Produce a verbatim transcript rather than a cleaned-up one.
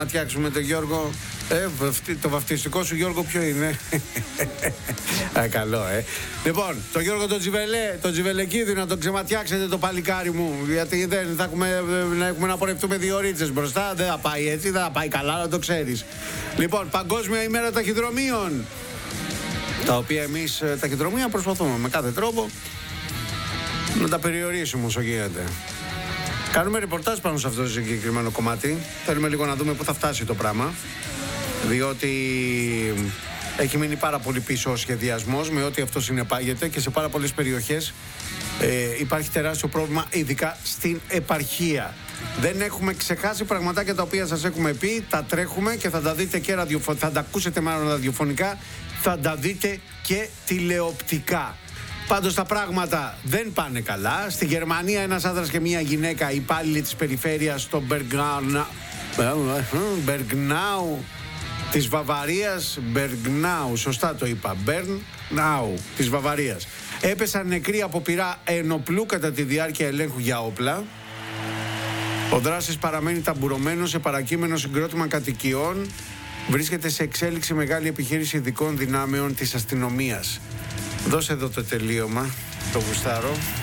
φτιάξουμε τον Γιώργο. Ε, το βαφτιστικό σου Γιώργο ποιο είναι? Α, καλό, ε. Λοιπόν, τον Γιώργο τον Τζιβελέ, τον Τζιβελεκίδη, να τον ξεματιάξετε το παλικάρι μου. Γιατί δεν θα έχουμε να, έχουμε να πορευτούμε δύο ρίτσες μπροστά. Δεν θα πάει έτσι, δεν θα πάει καλά, να το ξέρεις. Λοιπόν, Παγκόσμια ημέρα ταχυδρομείων. Τα οποία εμείς ταχυδρομεία προσπαθούμε με κάθε τρόπο να τα περιορίσουμε όσο γίνεται. Κάνουμε ρεπορτάζ πάνω σε αυτό το συγκεκριμένο κομμάτι. Θέλουμε λίγο να δούμε πού θα φτάσει το πράγμα. Διότι έχει μείνει πάρα πολύ πίσω ο σχεδιασμός με ό,τι αυτό συνεπάγεται και σε πάρα πολλές περιοχές ε, υπάρχει τεράστιο πρόβλημα, ειδικά στην επαρχία. Δεν έχουμε ξεχάσει πραγματάκια τα οποία σας έχουμε πει. Τα τρέχουμε και θα τα δείτε και ραδιοφω... θα τα ακούσετε μάλλον ραδιοφωνικά, θα τα δείτε και τηλεοπτικά. Πάντως τα πράγματα δεν πάνε καλά. Στη Γερμανία ένας άνδρας και μια γυναίκα υπάλληλοι της περιφέρειας στο Μπεργνάου της Βαβαρίας, Μπεργνάου, σωστά το είπα, Μπεργνάου της Βαβαρίας, έπεσαν νεκροί από πυρά ενοπλού κατά τη διάρκεια ελέγχου για όπλα. Ο δράστης παραμένει ταμπουρωμένος σε παρακείμενο συγκρότημα κατοικιών. Βρίσκεται σε εξέλιξη μεγάλη επιχείρηση ειδικών δυνάμεων της αστυνομίας. Δώσε εδώ το τελείωμα, το γουστάρω.